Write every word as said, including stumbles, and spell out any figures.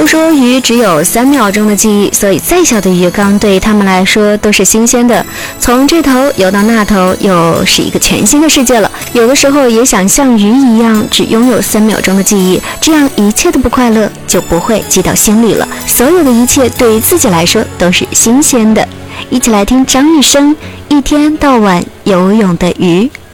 都说鱼只有三秒钟的记忆，所以再小的鱼缸对他们来说都是新鲜的。从这头游到那头，又是一个全新的世界了。有的时候也想像鱼一样，只拥有三秒钟的记忆，这样一切的不快乐就不会记到心里了。所有的一切对于自己来说都是新鲜的。一起来听张雨生《一天到晚游泳的鱼》。